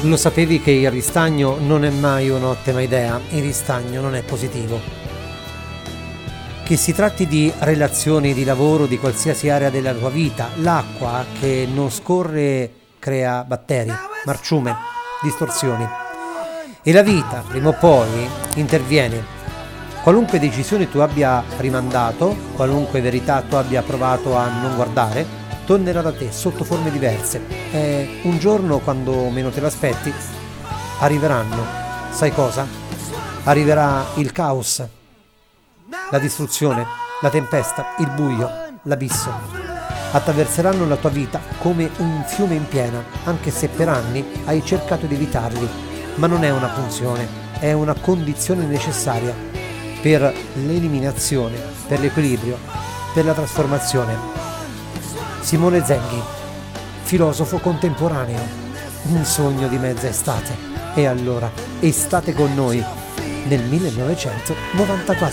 Lo sapevi che il ristagno non è mai un'ottima idea, il ristagno non è positivo. Che si tratti di relazioni, di lavoro, di qualsiasi area della tua vita, l'acqua che non scorre crea batteri, marciume, distorsioni. E la vita, prima o poi, interviene. Qualunque decisione tu abbia rimandato, qualunque verità tu abbia provato a non guardare, tornerà da te sotto forme diverse. E un giorno, quando meno te l'aspetti, arriveranno. Sai cosa? Arriverà il caos, la distruzione, la tempesta, il buio, l'abisso. Attraverseranno la tua vita come un fiume in piena, anche se per anni hai cercato di evitarli. Ma non è una funzione, è una condizione necessaria per l'eliminazione, per l'equilibrio, per la trasformazione. Simone Zenghi, filosofo contemporaneo, un sogno di mezza estate. E allora, estate con noi nel 1994.